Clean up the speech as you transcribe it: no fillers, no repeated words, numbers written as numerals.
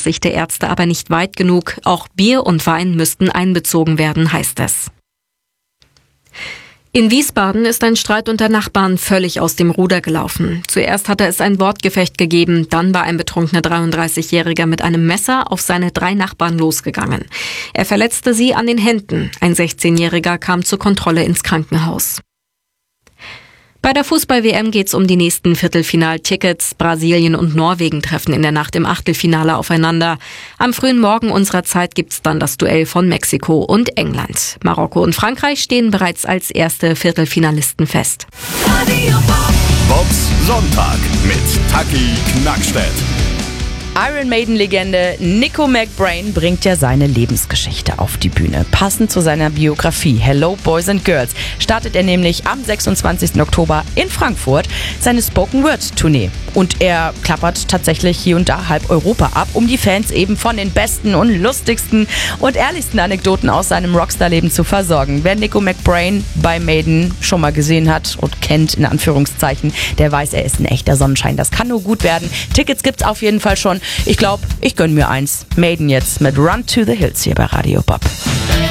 Sicht der Ärzte aber nicht weit genug. Auch Bier und Wein müssten einbezogen werden, heißt es. In Wiesbaden ist ein Streit unter Nachbarn völlig aus dem Ruder gelaufen. Zuerst hatte es ein Wortgefecht gegeben, dann war ein betrunkener 33-Jähriger mit einem Messer auf seine 3 Nachbarn losgegangen. Er verletzte sie an den Händen. Ein 16-Jähriger kam zur Kontrolle ins Krankenhaus. Bei der Fußball-WM geht's um die nächsten Viertelfinaltickets. Brasilien und Norwegen treffen in der Nacht im Achtelfinale aufeinander. Am frühen Morgen unserer Zeit gibt's dann das Duell von Mexiko und England. Marokko und Frankreich stehen bereits als erste Viertelfinalisten fest. Bobs Sonntag mit Taki Knackstedt. Iron Maiden-Legende Nico McBrain bringt ja seine Lebensgeschichte auf die Bühne. Passend zu seiner Biografie Hello Boys and Girls startet er nämlich am 26. Oktober in Frankfurt seine Spoken-Word-Tournee. Und er klappert tatsächlich hier und da halb Europa ab, um die Fans eben von den besten und lustigsten und ehrlichsten Anekdoten aus seinem Rockstar-Leben zu versorgen. Wer Nico McBrain bei Maiden schon mal gesehen hat und kennt, in Anführungszeichen, der weiß, er ist ein echter Sonnenschein. Das kann nur gut werden. Tickets gibt's auf jeden Fall schon. Ich glaube, ich gönn mir eins. Maiden jetzt mit Run to the Hills hier bei Radio Bob.